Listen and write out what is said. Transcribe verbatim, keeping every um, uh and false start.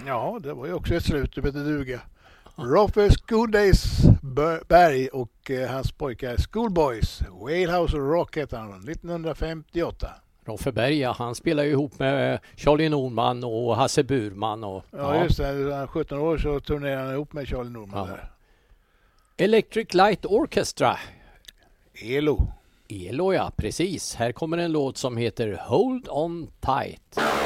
Ja, det var ju också ett slut, Peter Duga. Roffe Schooldays Berg och eh, hans pojkar Schoolboys. Whalehouse Rock heter han, nittonhundrafemtioåtta. Roffe Berg, ja, han spelar ju ihop med Charlie Norman och Hasse Burman. Och, ja, ja, just det. När han var sjutton år så turnerade han ihop med Charlie Norman ja. där. Electric Light Orchestra. E L O. E L O, ja, precis. Här kommer en låt som heter Hold On Tight.